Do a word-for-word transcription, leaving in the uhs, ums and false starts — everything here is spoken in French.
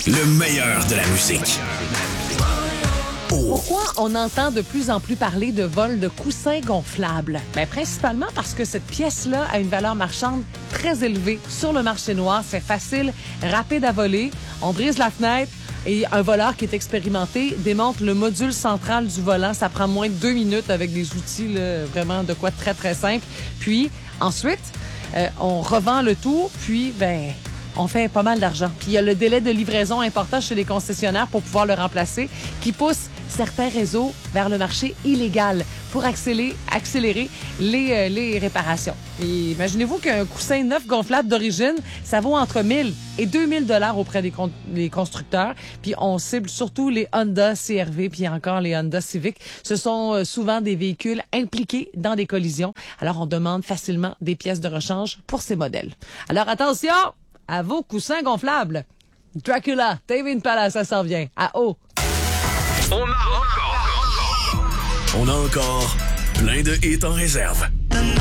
Le meilleur de la musique. Pourquoi on entend de plus en plus parler de vol de coussins gonflables? Bien, principalement parce que cette pièce-là a une valeur marchande très élevée sur le marché noir. C'est facile, rapide à voler. On brise la fenêtre et un voleur qui est expérimenté démonte le module central du volant. Ça prend moins de deux minutes avec des outils là, vraiment de quoi de très, très simple. Puis, ensuite, euh, on revend le tout, puis, ben... on fait pas mal d'argent. Puis il y a le délai de livraison important chez les concessionnaires pour pouvoir le remplacer qui pousse certains réseaux vers le marché illégal pour accélérer, accélérer les, euh, les réparations. Et imaginez-vous qu'un coussin neuf gonflable d'origine, ça vaut entre mille et deux mille dollars auprès des, con- des constructeurs. Puis on cible surtout les Honda C R V puis encore les Honda Civic. Ce sont euh, souvent des véhicules impliqués dans des collisions. Alors on demande facilement des pièces de rechange pour ces modèles. Alors attention! À vos coussins gonflables. Dracula, Tame Impala, ça s'en vient. À eau. On a encore, on a encore plein de hits en réserve.